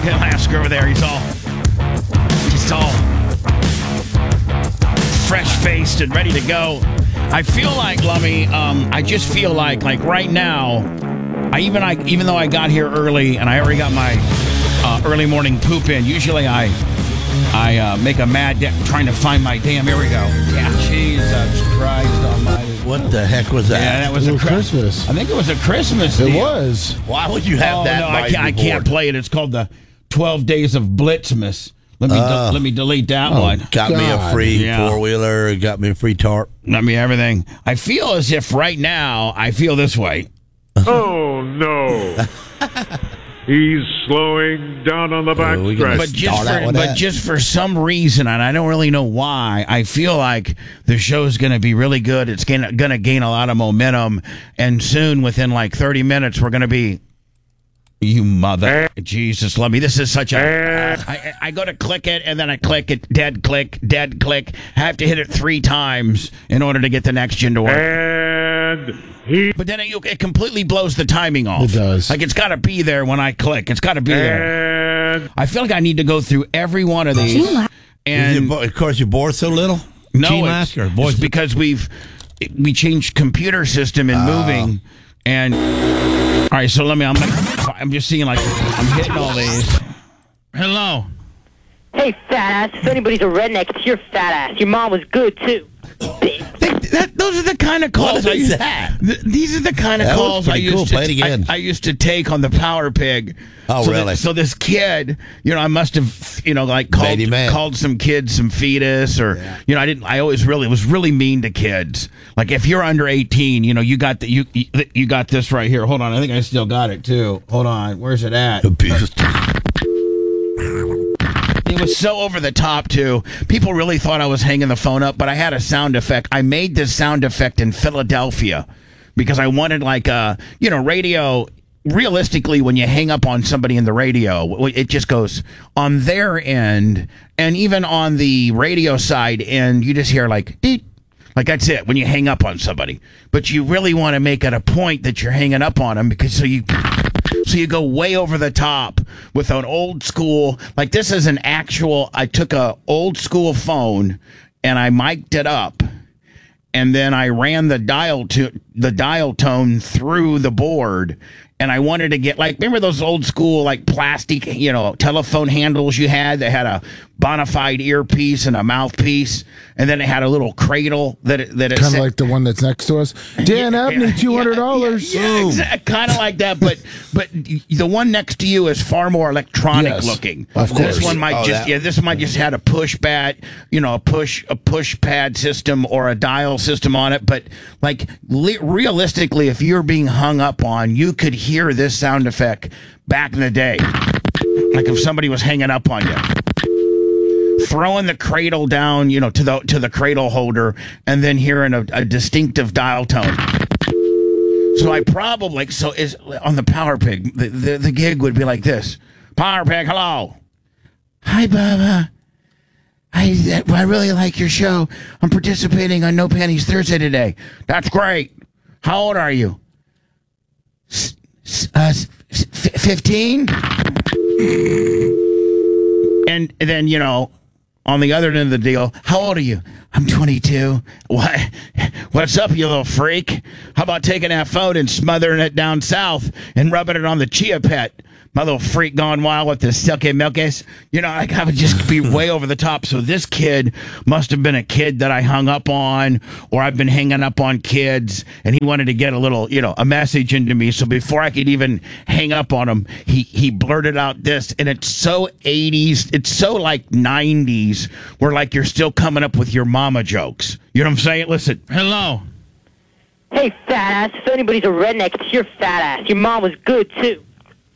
Look at Lasker over there. He's all fresh-faced and ready to go. I feel like, Lummy, I just feel like right now, even though I got here early and I already got my early morning poop in, usually I make a mad trying to find my damn, here we go. Yeah, Jesus Christ almighty. What the heck was that? Yeah, that was a Christmas. I think it was a Christmas deal. It was. Why would you have that? No, I can't play it. It's called the 12 Days of Blitzmas. Let me delete that one. Got me a free four-wheeler. Got me a free tarp. Got me everything. I feel as if right now I feel this way. Oh, no. He's slowing down on the back stretch. But just for some reason, and I don't really know why, I feel like the show's going to be really good. It's going to gain a lot of momentum. And soon, within like 30 minutes, we're going to be... You mother. Jesus, love me. This is such a... I go to click it, and then I click it. Dead click. I have to hit it 3 times in order to get the next gen to work. But then it completely blows the timing off. It does. Like, it's got to be there when I click. It's got to be there. I feel like I need to go through every one of these. And of course, you're bored so little? No, it's because we changed computer system and moving. And, all right, so I'm just seeing, like, I'm hitting all these. Hello. Hey, fat ass. If anybody's a redneck, it's your fat ass. Your mom was good, too. Those are the kind of calls. What is that? These are the kind of calls I used Play it again. I used to take on the Power Pig. Oh, really? So this kid, I must have, called some kids some fetus, or I always was really mean to kids. Like, if you're under 18, you got you got this right here. Hold on, I think I still got it too. Hold on, where's it at? Abused. It was so over the top, too. People really thought I was hanging the phone up, but I had a sound effect. I made this sound effect in Philadelphia because I wanted, radio. Realistically, when you hang up on somebody in the radio, it just goes on their end, and even on the radio side end, you just hear like, deet. Like, that's it when you hang up on somebody. But you really want to make it a point that you're hanging up on them, because so you go way over the top with an old school, like, this is an actual, I took a old school phone and I mic'd it up, and then I ran the dial tone through the board. And I wanted to get, like, remember those old school, like, plastic, telephone handles you had that had a bona fide earpiece and a mouthpiece, and then it had a little cradle that it kind of like the one that's next to us. Dan Abney, $200. Yeah, kind of like that, but the one next to you is far more electronic looking. Of course. This one might just had a push pad, a push pad system or a dial system on it. But, like, realistically, if you're being hung up on, you could hear this sound effect back in the day, like if somebody was hanging up on you, throwing the cradle down, to the cradle holder, and then hearing a distinctive dial tone. So I probably is on the Power Pig. The gig would be like this: Power Pig, hello, hi, Bubba. I really like your show. I'm participating on No Panties Thursday today. That's great. How old are you? 15. And then, on the other end of the deal, how old are you? I'm 22. What's up, you little freak? How about taking that phone and smothering it down south and rubbing it on the Chia Pet? My little freak gone wild with the silky milkies. I would just be way over the top. So this kid must have been a kid that I hung up on, or I've been hanging up on kids, and he wanted to get a little, a message into me. So before I could even hang up on him, he blurted out this, and it's so 80s. It's so like 90s, where like you're still coming up with your mama jokes. You know what I'm saying? Listen. Hello. Hey, fat ass. If anybody's a redneck, it's your fat ass. Your mom was good, too.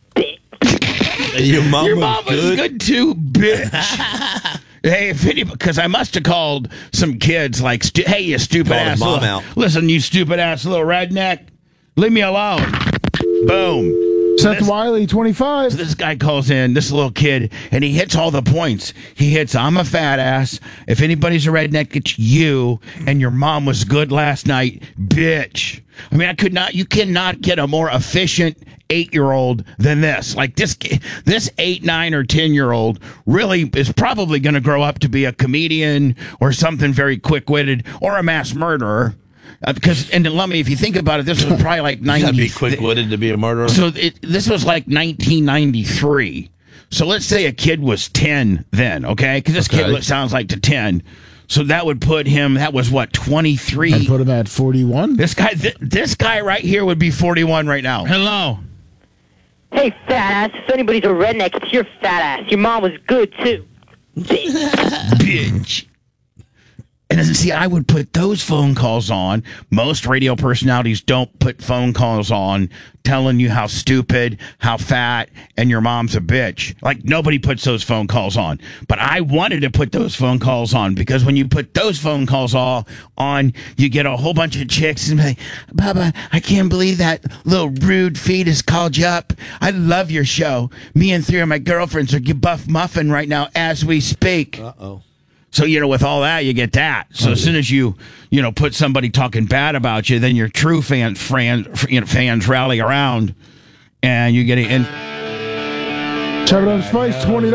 Your mom was good too, bitch. Hey, because I must have called some kids like, hey, you stupid ass little, listen, you stupid ass little redneck, leave me alone. Boom. Seth Wiley, 25. So this guy calls in, this little kid, and he hits all the points. He hits, I'm a fat ass. If anybody's a redneck, it's you. And your mom was good last night, bitch. I mean, you cannot get a more efficient 8-year-old than this. Like this 8, 9, or 10-year-old really is probably going to grow up to be a comedian or something very quick-witted or a mass murderer. Because and let me, if you think about it, this was probably like 90. You gotta be quick-witted to be a murderer. So this was like 1993. So let's say a kid was 10 then, okay? Because this kid sounds like to 10. So that would put him. That was what 23. And put him at 41. This guy right here would be 41 right now. Hello. Hey, fat ass. If anybody's a redneck, it's your fat ass. Your mom was good, too. Bitch. And then, see, I would put those phone calls on. Most radio personalities don't put phone calls on telling you how stupid, how fat, and your mom's a bitch. Like, nobody puts those phone calls on. But I wanted to put those phone calls on because when you put those phone calls all on, you get a whole bunch of chicks and be like, Baba, I can't believe that little rude fetus called you up. I love your show. Me and 3 of my girlfriends are buff muffin right now as we speak. Uh-oh. So, with all that, you get that. So as soon as you put somebody talking bad about you, then your true fans rally around and you get it. And Chop It Up Spice, $20.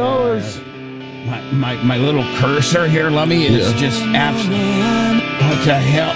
my little cursor here, Lummy, is just absolute. What the hell?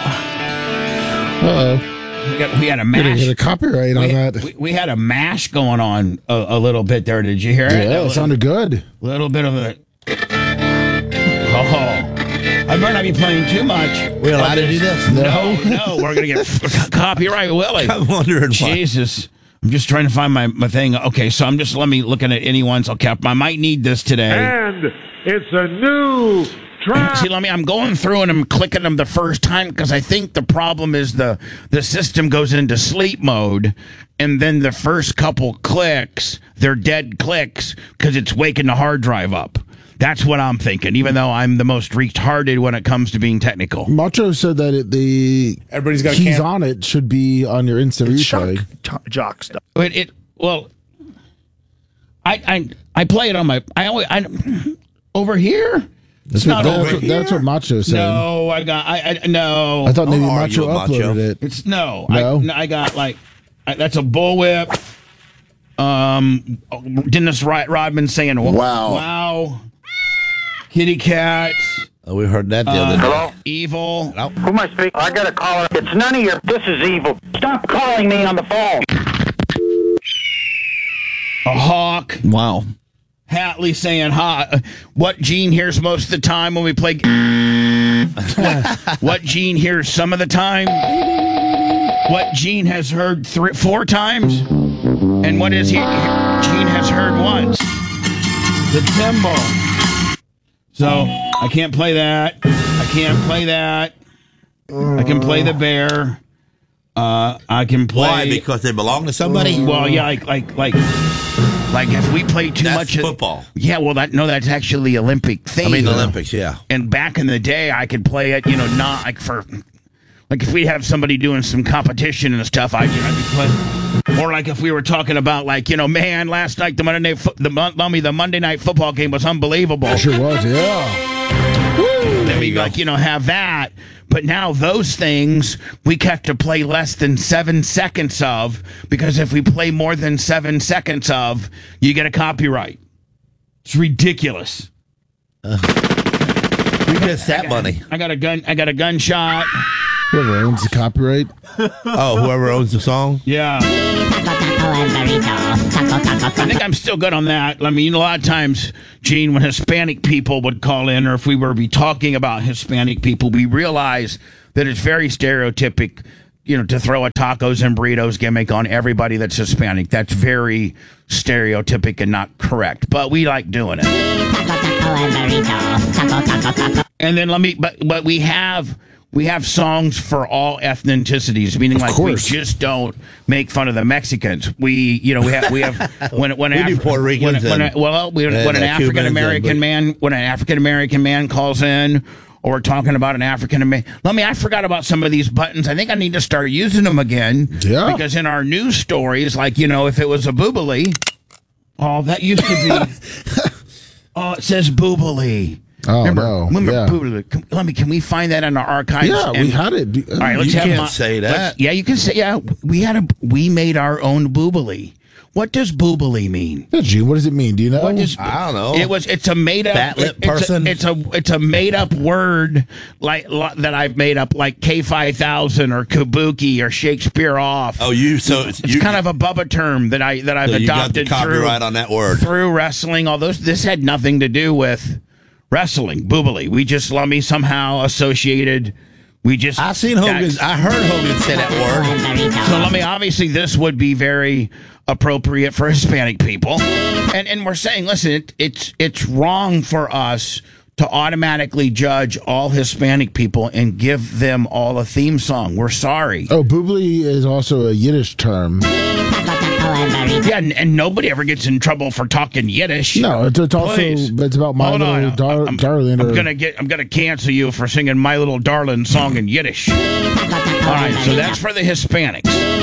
Uh-oh. We had a mash. Get a copyright on that. We had a mash going on a little bit there. Did you hear it? Yeah, it sounded good. A little bit of a... Oh, I better not be playing too much. We're allowed to do this? No, we're going to get copyright, Willie. I'm wondering why. Jesus. I'm just trying to find my thing. Okay, so let me looking at anyone's. Okay, I might need this today. And it's a new track. See, I'm going through and I'm clicking them the first time because I think the problem is the system goes into sleep mode. And then the first couple clicks, they're dead clicks because it's waking the hard drive up. That's what I'm thinking, even though I'm the most retarded when it comes to being technical. Macho said that Everybody's got keys on it should be on your instant replay. Jock stuff. I play it on my over here. That's what Macho said. No, no. I thought maybe How are Macho you, Macho? uploaded it. It's no. No? I got that's a bullwhip. Dennis Rodman saying wow. Kitty cats. Oh, we heard that the other day. Hello? Evil. Hello? Who am I speaking? I got a caller. It's none of your... This is evil. Stop calling me on the phone. A hawk. Wow. Hatley saying hi. What Gene hears most of the time when we play... What Gene hears some of the time. What Gene has heard 4 times. And what is Gene has heard once. The timbre. So, I can't play that. I can't play that. I can play the bear. I can play... Why? Because they belong to somebody? Well, yeah, like if we play too That's much... football. Yeah, well, that's actually the Olympic thing. I mean, the Olympics, yeah. And back in the day, I could play it, not like for... Like if we have somebody doing some competition and stuff, I'd be playing. Or like if we were talking about man, last night the Monday night football game was unbelievable. It sure was, yeah. Woo! Then we have that. But now those things we have to play less than 7 seconds of, because if we play more than 7 seconds of, you get a copyright. It's ridiculous. We missed that money. I got a gunshot. Whoever owns the copyright. Oh, whoever owns the song? Yeah. I think I'm still good on that. I mean, a lot of times, Gene, when Hispanic people would call in, or if we were be talking about Hispanic people, we realize that it's very stereotypic, to throw a tacos and burritos gimmick on everybody that's Hispanic. That's very stereotypic and not correct. But we like doing it. And then but we have songs for all ethnicities, meaning we just don't make fun of the Mexicans. We have when Puerto Ricans when an African American man calls in, or we're talking about an African American. I forgot about some of these buttons. I think I need to start using them again. Yeah. Because in our news stories, like, if it was a boobily, that used to be. It says boobily. Oh, Remember yeah. boobily. Can we find that in our archives? Yeah, we had it. All right, let's You have can't say that. Yeah, you can say. Yeah, we made our own boobily. What does boobily mean? Yeah, Gene, what does it mean? Do you know? What does, I don't know. It's a made up Fat lip person? It's a made up word that I've made up, like K5000 or Kabuki or Shakespeare off. Oh, It's kind of a Bubba term that I've you got the adopted copyright on that word. through wrestling. All those. This had nothing to do with wrestling. Boobily. We just somehow associated. I seen Hogan. I heard Hogan say that word. So obviously this would be very appropriate for Hispanic people. And we're saying, listen, it's wrong for us to automatically judge all Hispanic people and give them all a theme song. We're sorry. Oh, boobly is also a Yiddish term. Yeah, and nobody ever gets in trouble for talking Yiddish. No, it's also Please. it's about My Hold Little on. Darling. I'm gonna cancel you for singing My Little Darling song in Yiddish. All right, so that's for the Hispanics.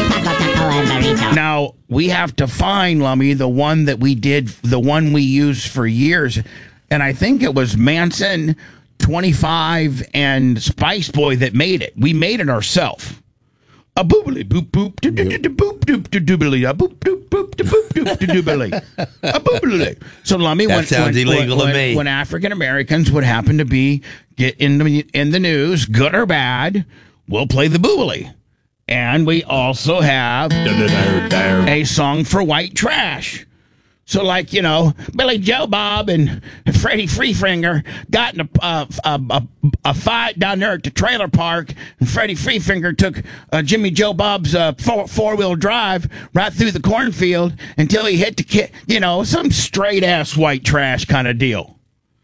Now we have to find, Lummy, the one we used for years, and I think it was Manson, 25, and Spice Boy that made it. We made it ourselves. A boobily boop boop do do do boop doop do doobily a boop doop boop do boop doop do doobily a boobily. So Lummy, That sounds illegal to me. When African Americans would happen to get in the news, good or bad, we'll play the boobily. And we also have a song for white trash. So, Billy Joe Bob and Freddie Freefinger got in a fight down there at the trailer park, and Freddie Freefinger took Jimmy Joe Bob's four-wheel drive right through the cornfield until he hit the some straight-ass white trash kind of deal.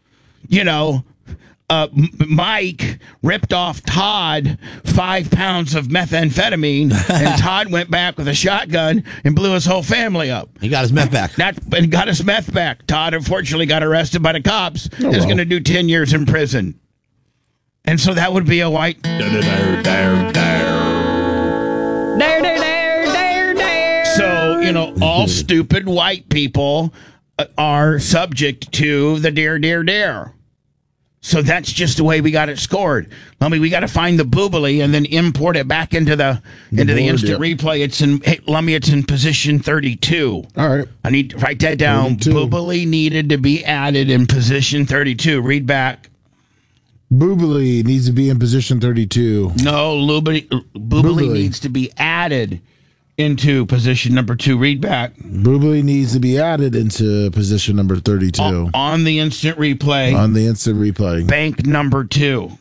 Mike ripped off Todd 5 pounds of methamphetamine, and Todd went back with a shotgun and blew his whole family up. He got his meth back. And got his meth back. Todd unfortunately got arrested by the cops. Oh, Is well. going to do 10 years in prison. And so that would be a white. So, all stupid white people are subject to the dare. So that's just the way we got it scored. Lummy, we got to find the boobily and then import it back into the instant replay. It's in position 32. All right. I need to write that down. 32. Boobily needed to be added in position 32. Read back. Boobily needs to be in position 32. No, boobily needs to be added into position number 2. Read back. Boobily needs to be added into position number 32. On the instant replay. On the instant replay. Bank number 2.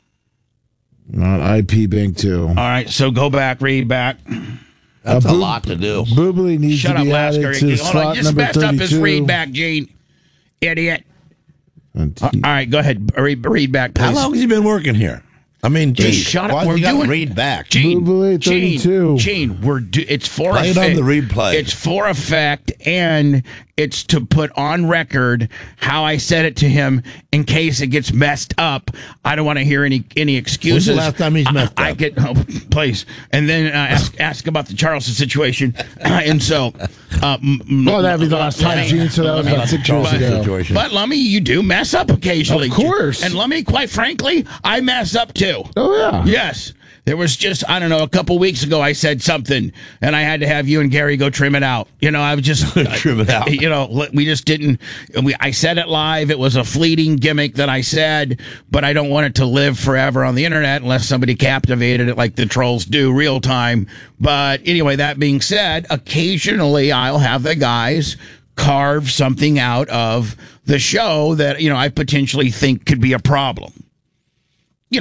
Not IP Bank 2. All right, so go back, read back. That's a lot to do. Boobily needs Shut to up, be added Lasker. to Hold on, slot just number messed 32. up his read back, Gene. Idiot. All right, go ahead. Read back, please. How long has he been working here? I mean, Just geez, shut up. why We're you got to doing read back? Gene, Boobily 32. Gene, it's for Play it effect. on the replay. It's for effect, and it's to put on record how I said it to him in case it gets messed up. I don't want to hear any excuses. When's the last time he's messed I up? get please, and then ask about the Charleston situation, and so. Well, that'd be the last time, Gene, so that was about 6 years ago. Situation. But Lummy, you do mess up occasionally. Of course. And Lummy, quite frankly, I mess up too. Oh, yeah. Yes. There was just, I don't know, a couple weeks ago I said something, and I had to have you and Gary go trim it out. I was just... Trim it out. We just didn't... I said it live. It was a fleeting gimmick that I said, but I don't want it to live forever on the internet unless somebody captivated it like the trolls do real time. But anyway, that being said, occasionally I'll have the guys carve something out of the show that, I potentially think could be a problem. We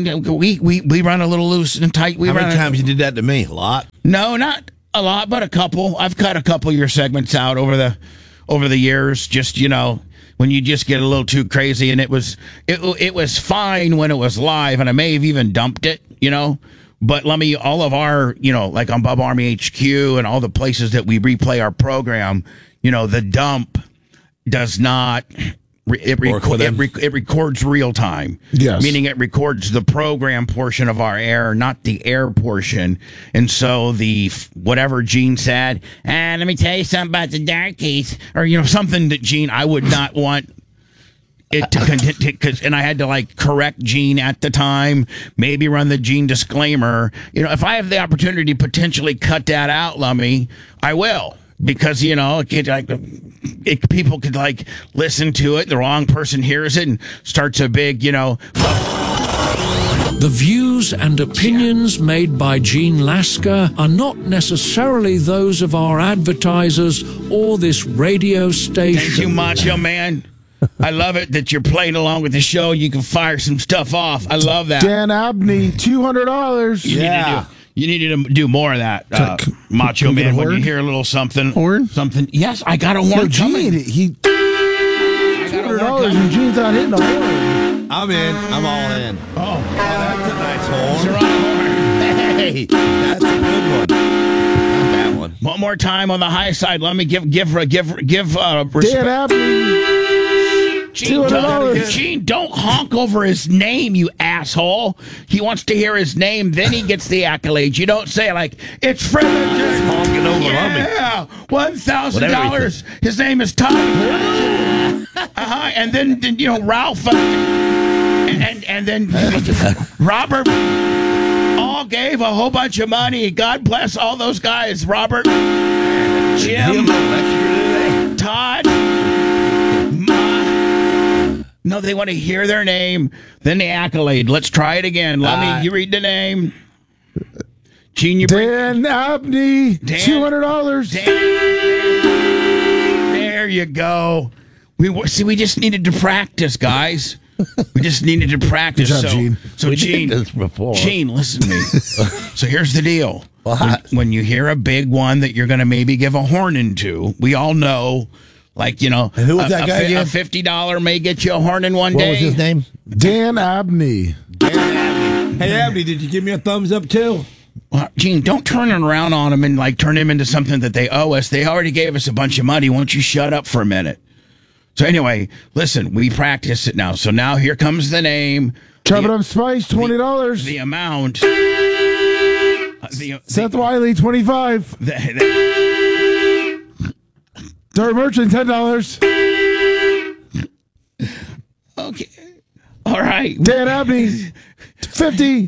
run a little loose and tight. How many times you did that to me? A lot? No, not a lot, but a couple. I've cut a couple of your segments out over the years. Just when you just get a little too crazy, and it was fine when it was live, and I may have even dumped it. But let me all of our like on Bub Army HQ and all the places that we replay our program. The dump does not It records real time. Yes. Meaning it records the program portion of our air, not the air portion. And so whatever Gene said, and let me tell you something about the darkies, or something that Gene, I would not want it to continue, and I had to correct Gene at the time, maybe run the Gene disclaimer. If I have the opportunity to potentially cut that out, Lummy, I will. Because, people could listen to it. The wrong person hears it and starts a big, The views and opinions made by Gene Lasker are not necessarily those of our advertisers or this radio station. Thank you, Macho Man. I love it that you're playing along with the show. You can fire some stuff off. I love that. Dan Abney, $200. You need to do more of that, Macho Man. When you hear a little something, something. Yes, I got a horn. No, Gene, $200 and Gene's not hitting the horn. I'm in. I'm all in. Oh, that's a nice horn. Hey, that's a good one. Not that one. One more time on the high side. Let me give respect. Dan Abney. Gene, don't honk over his name, you asshole. He wants to hear his name, then he gets the accolades. You don't say it's Fred. Honking over yeah, $1,000. His name is Tom. And then Ralph and then Robert all gave a whole bunch of money. God bless all those guys. Robert, Jim, Todd. No, they want to hear their name, then the accolade. Let's try it again. Let me. You read the name. Gene, Dan Abney, $200. There you go. We just needed to practice, guys. We just needed to practice. Good job, Gene. So Gene, listen to me. So here's the deal. When you hear a big one that you're going to maybe give a horn into, we all know. And who was that guy again? A $50 may get you a horn in one day. What was his name? Dan Abney. Hey, Abney, did you give me a thumbs up too? Well, Gene, don't turn it around on him and turn him into something that they owe us. They already gave us a bunch of money. Won't you shut up for a minute? So anyway, listen, we practice it now. So now here comes the name. Chop it up spice, $20. The amount. Seth Wiley, $25. Dirt Merchant, $10. Okay. All right. Dan Abney, $50.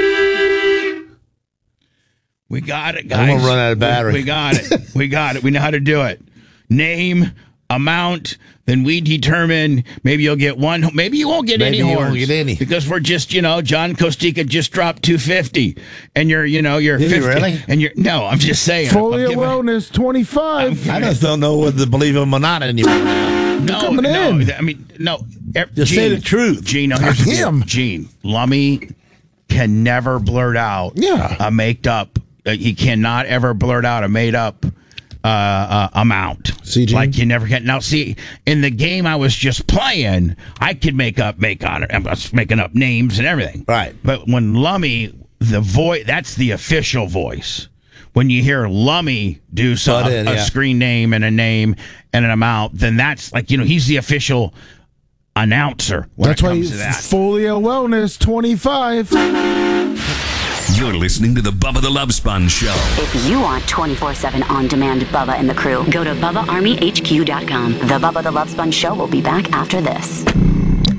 We got it, guys. I'm going to run out of battery. We got it. We got it. We know how to do it. Name, amount, then we determine maybe you'll get one. Maybe you won't get any horns. You won't get any. Because we're just, John Costica just dropped $250. And you're 50. Really? And no, I'm just saying. Folio Wellness, $25. I just don't know whether to believe him or not anymore now. Coming in. I mean, no. Just say the truth. Gene, here's the deal. Gene, Lummy can never blurt out a made up. He cannot ever blurt out a made up amount. See, Gene? Like you never can. Now, see, in the game I was just playing, I could make on it. I was making up names and everything. Right. But when Lummy, the voice, that's the official voice. When you hear Lummy do a screen name and a name and an amount, then that's he's the official announcer. That's why he's Folio Wellness, $25. You're listening to the Bubba the Love Sponge Show. If you want 24/7 on-demand Bubba and the crew, go to BubbaArmyHQ.com. The Bubba the Love Sponge Show will be back after this.